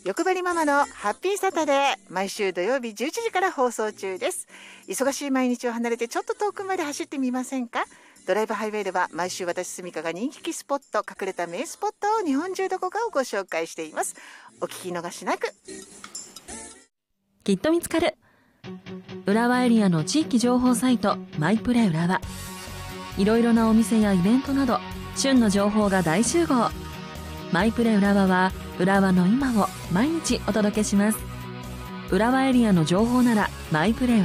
欲張りママのハッピーサタデー、毎週土曜日11時から放送中です。忙しい毎日を離れてちょっと遠くまで走ってみませんか？ドライブハイウェイでは毎週私すみかが人気スポット、隠れた名スポットを日本中どこかをご紹介しています。お聞き逃しなく。 きっと見つかる浦和エリアの地域情報サイトマイプレ浦和。いろいろなお店やイベントなど旬の情報が大集合。マイプレ浦和は浦和の今を毎日お届けします。浦和エリアの情報ならマイプレ